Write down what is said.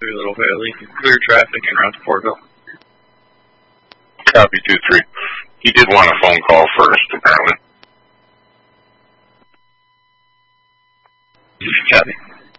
Little Valley, clear traffic en route to Portville. Copy 2-3. He did want a phone call first, apparently. Copy.